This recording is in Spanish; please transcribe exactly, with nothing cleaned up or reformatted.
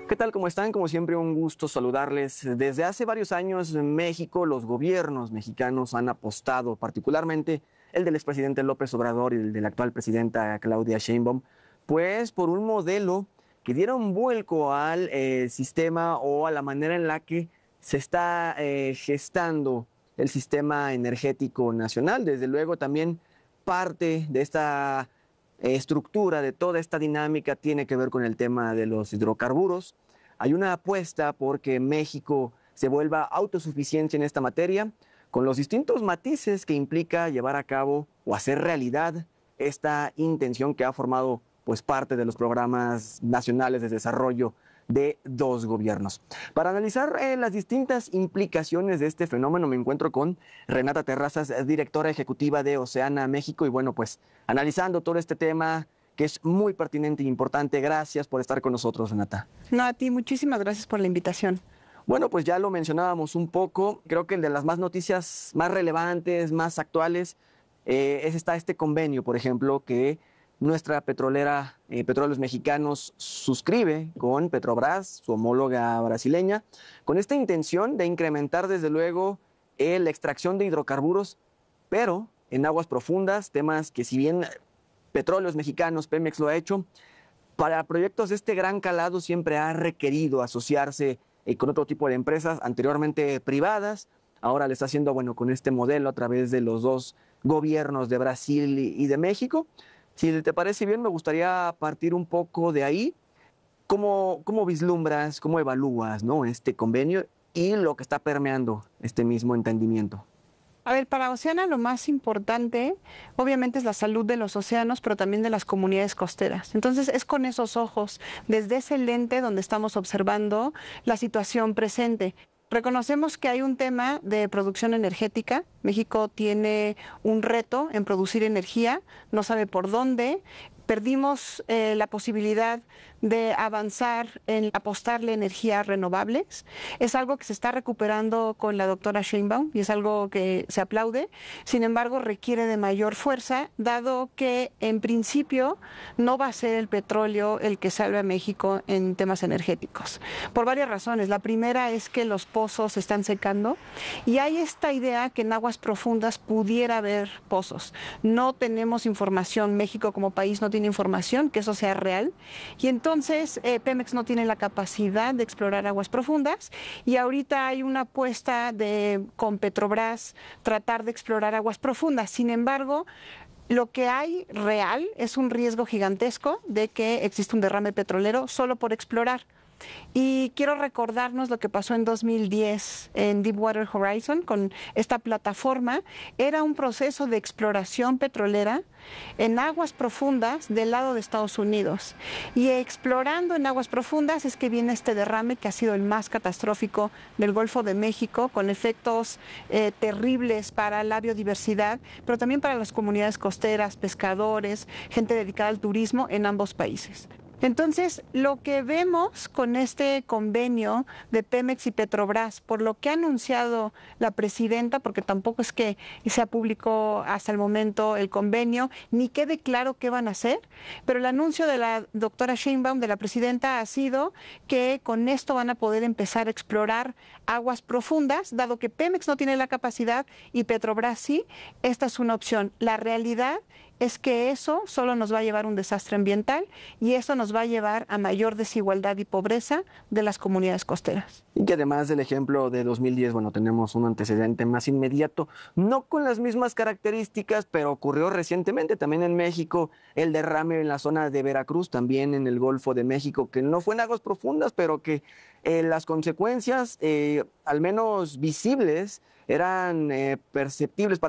¿Qué tal? ¿Cómo están? Como siempre, un gusto saludarles. Desde hace varios años en México, los gobiernos mexicanos han apostado, particularmente el del expresidente López Obrador y el de la actual presidenta Claudia Sheinbaum, pues por un modelo que diera un vuelco al eh, sistema o a la manera en la que se está eh, gestando el sistema energético nacional. Desde luego también parte de esta estructura, de toda esta dinámica, tiene que ver con el tema de los hidrocarburos. Hay una apuesta porque México se vuelva autosuficiente en esta materia, con los distintos matices que implica llevar a cabo o hacer realidad esta intención que ha formado pues parte de los programas nacionales de desarrollo de dos gobiernos. Para analizar eh, las distintas implicaciones de este fenómeno me encuentro con Renata Terrazas, directora ejecutiva de Oceana México, y bueno, pues analizando todo este tema que es muy pertinente e importante. Gracias por estar con nosotros, Renata. No, a ti, muchísimas gracias por la invitación. Bueno, pues ya lo mencionábamos un poco, creo que el de las más noticias más relevantes, más actuales, eh, es está este convenio, por ejemplo, que nuestra petrolera eh, Petróleos Mexicanos suscribe con Petrobras, su homóloga brasileña, con esta intención de incrementar desde luego eh, la extracción de hidrocarburos, pero en aguas profundas, temas que si bien Petróleos Mexicanos, Pemex lo ha hecho, para proyectos de este gran calado siempre ha requerido asociarse eh, con otro tipo de empresas anteriormente privadas. Ahora le está haciendo, bueno, con este modelo a través de los dos gobiernos de Brasil y de México. Si te parece bien, me gustaría partir un poco de ahí. ¿Cómo, cómo vislumbras, cómo evalúas, ¿no?, este convenio y lo que está permeando este mismo entendimiento? A ver, para Oceana lo más importante, obviamente, es la salud de los océanos, pero también de las comunidades costeras. Entonces, es con esos ojos, desde ese lente donde estamos observando la situación presente. Reconocemos que hay un tema de producción energética. México tiene un reto en producir energía, no sabe por dónde. Perdimos eh, la posibilidad de avanzar en apostarle energías renovables. Es algo que se está recuperando con la doctora Sheinbaum y es algo que se aplaude. Sin embargo, requiere de mayor fuerza, dado que en principio no va a ser el petróleo el que salve a México en temas energéticos. Por varias razones. La primera es que los pozos se están secando y hay esta idea que en aguas profundas pudiera haber pozos. No tenemos información, México como país no tiene información que eso sea real, y entonces eh, Pemex no tiene la capacidad de explorar aguas profundas, y ahorita hay una apuesta de con Petrobras tratar de explorar aguas profundas. Sin embargo, lo que hay real es un riesgo gigantesco de que exista un derrame petrolero solo por explorar. Y quiero recordarnos lo que pasó en dos mil diez en Deepwater Horizon con esta plataforma. Era un proceso de exploración petrolera en aguas profundas del lado de Estados Unidos. Y explorando en aguas profundas es que viene este derrame que ha sido el más catastrófico del Golfo de México, con efectos eh, terribles para la biodiversidad, pero también para las comunidades costeras, pescadores, gente dedicada al turismo en ambos países. Entonces, lo que vemos con este convenio de Pemex y Petrobras, por lo que ha anunciado la presidenta, porque tampoco es que sea público hasta el momento el convenio, ni quede claro qué van a hacer, pero el anuncio de la doctora Sheinbaum, de la presidenta, ha sido que con esto van a poder empezar a explorar aguas profundas, dado que Pemex no tiene la capacidad y Petrobras sí. Esta es una opción. La realidad es que eso solo nos va a llevar a un desastre ambiental y eso nos va a llevar a mayor desigualdad y pobreza de las comunidades costeras. Y que además del ejemplo de dos mil diez, bueno, tenemos un antecedente más inmediato, no con las mismas características, pero ocurrió recientemente también en México, el derrame en la zona de Veracruz, también en el Golfo de México, que no fue en aguas profundas, pero que eh, las consecuencias, eh, al menos visibles, eran eh, perceptibles para